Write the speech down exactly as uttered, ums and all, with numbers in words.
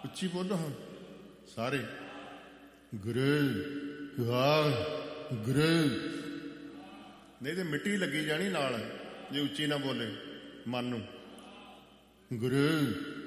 ਉੱਚੀ ਬੋਲੋ ਹਾਂ ਸਾਰੇ। ਗੁਰੂ ਵਾਹਿਗੁਰੂ। ਨਹੀਂ ਤੇ ਮਿੱਟੀ ਲੱਗੀ ਜਾਣੀ ਨਾਲ ਜੇ ਉੱਚੀ ਨਾ ਬੋਲੇ ਮਨ ਨੂੰ। ਗੁਰੂ